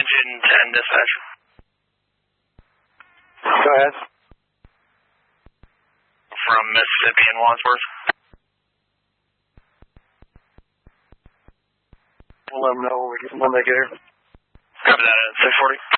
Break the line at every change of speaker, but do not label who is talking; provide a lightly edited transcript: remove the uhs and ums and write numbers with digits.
Engine 10 dispatch.
Go ahead.
From Mississippi and Wadsworth.
We'll let them know when they get here.
Copy that at 640.